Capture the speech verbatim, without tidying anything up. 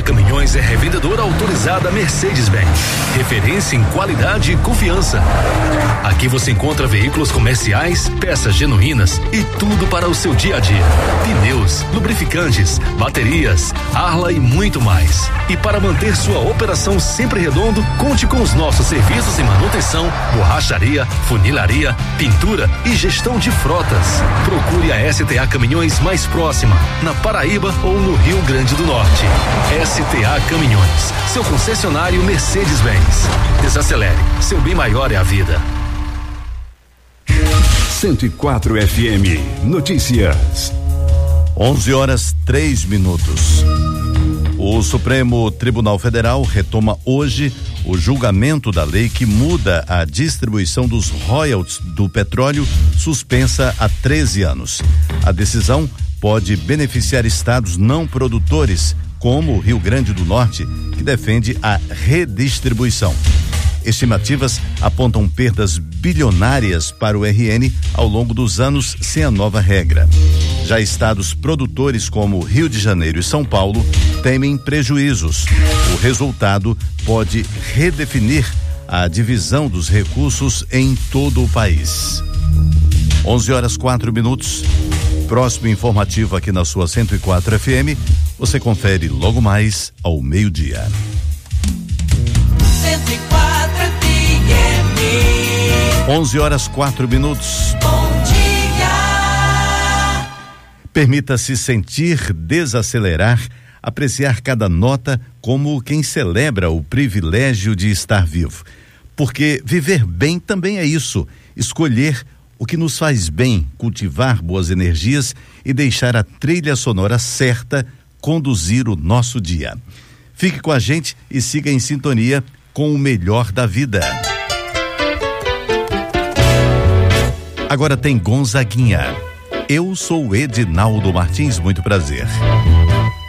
Caminhões é revendedora autorizada Mercedes-Benz, referência em qualidade e confiança. Aqui você encontra veículos comerciais, peças genuínas e tudo para o seu dia a dia. Pneus, lubrificantes, baterias, Arla e muito mais. E para manter sua operação sempre redondo, conte com os nossos serviços em manutenção, borracharia, funilaria, pintura e gestão de frotas. Procure a S T A Caminhões mais próxima, na Paraíba ou no Rio Grande do Norte. S T A Caminhões, seu concessionário Mercedes-Benz. Desacelere, seu bem maior é a vida. cento e quatro F M Notícias. onze horas três minutos. O Supremo Tribunal Federal retoma hoje o julgamento da lei que muda a distribuição dos royalties do petróleo, suspensa há treze anos. A decisão pode beneficiar estados não produtores, como o Rio Grande do Norte, que defende a redistribuição. Estimativas apontam perdas bilionárias para o R N ao longo dos anos sem a nova regra. Já estados produtores como Rio de Janeiro e São Paulo temem prejuízos. O resultado pode redefinir a divisão dos recursos em todo o país. onze horas quatro minutos. Próximo informativo aqui na sua cento e quatro F M. Você confere logo mais ao meio-dia. cento e quatro F M. onze horas quatro minutos. Bom dia. Permita-se sentir, desacelerar, apreciar cada nota como quem celebra o privilégio de estar vivo. Porque viver bem também é isso, escolher o que nos faz bem, cultivar boas energias e deixar a trilha sonora certa conduzir o nosso dia. Fique com a gente e siga em sintonia com o melhor da vida. Agora tem Gonzaguinha. Eu sou Edinaldo Martins, muito prazer.